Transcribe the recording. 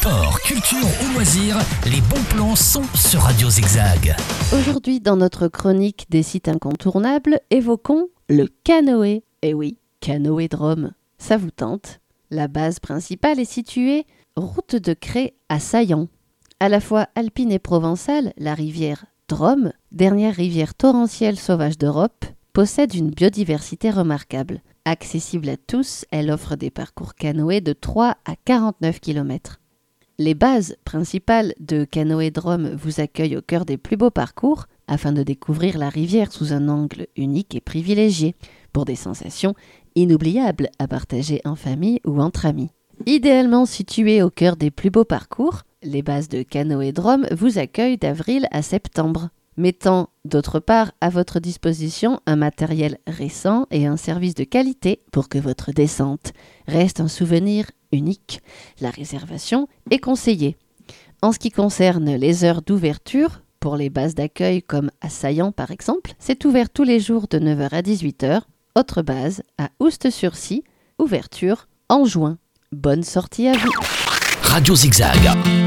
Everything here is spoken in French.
Sport, culture ou loisirs, les bons plans sont sur Radio Zigzag. Aujourd'hui, dans notre chronique des sites incontournables, évoquons le canoë. Eh oui, canoë-drome. Ça vous tente? La base principale est située route de Cré à Saillant. À la fois alpine et provençale, la rivière Drôme, dernière rivière torrentielle sauvage d'Europe, possède une biodiversité remarquable. Accessible à tous, elle offre des parcours canoë de 3 à 49 km. Les bases principales de Canoë-Drome vous accueillent au cœur des plus beaux parcours afin de découvrir la rivière sous un angle unique et privilégié pour des sensations inoubliables à partager en famille ou entre amis. Idéalement situées au cœur des plus beaux parcours, les bases de Canoë-Drome vous accueillent d'avril à septembre, mettant d'autre part à votre disposition un matériel récent et un service de qualité pour que votre descente reste un souvenir unique. La réservation est conseillée. En ce qui concerne les heures d'ouverture, pour les bases d'accueil comme à Saillant par exemple, c'est ouvert tous les jours de 9h à 18h. Autre base à Oust-sur-Scie, ouverture en juin. Bonne sortie à vous. Radio Zigzag.